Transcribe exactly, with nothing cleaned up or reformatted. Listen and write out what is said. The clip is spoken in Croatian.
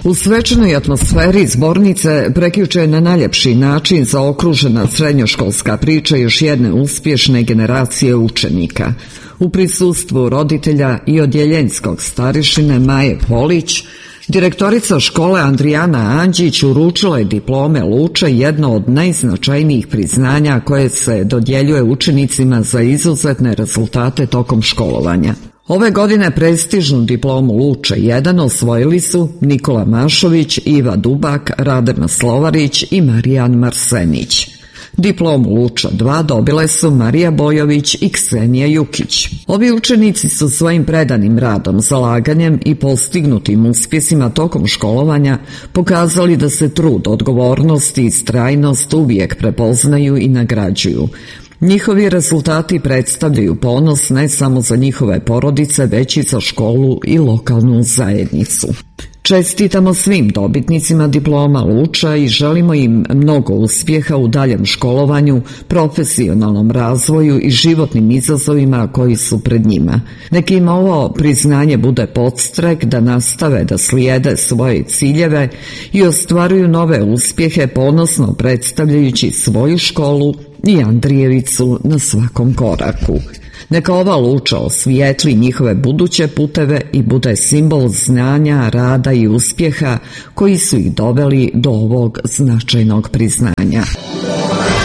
U svečanoj atmosferi zbornice prekjuče je na najljepši način zaokružena srednjoškolska priča još jedne uspješne generacije učenika. U prisustvu roditelja i odjeljenskog starešine Maje Polić, direktorica škole Andrijana Anđić uručila je diplome Luče, jedno od najznačajnijih priznanja koje se dodjeljuje učenicima za izuzetne rezultate tokom školovanja. Ove godine prestižnu diplomu Luče jedan osvojili su Nikola Mašović, Iva Dubak, Radema Slovarić i Marijan Marsenić. Diplomu Luča dva dobile su Marija Bojović i Ksenija Jukić. Ovi učenici su svojim predanim radom, zalaganjem i postignutim uspjesima tokom školovanja pokazali da se trud, odgovornost i istrajnost uvijek prepoznaju i nagrađuju. Njihovi rezultati predstavljaju ponos ne samo za njihove porodice, već i za školu i lokalnu zajednicu. Čestitamo svim dobitnicima diploma Luča i želimo im mnogo uspjeha u daljem školovanju, profesionalnom razvoju i životnim izazovima koji su pred njima. Nek im ovo priznanje bude podstrek da nastave da slijede svoje ciljeve i ostvaruju nove uspjehe, ponosno predstavljajući svoju školu i Andrijevicu na svakom koraku. Neka ova Luča osvijetli njihove buduće puteve i bude simbol znanja, rada i uspjeha koji su ih doveli do ovog značajnog priznanja.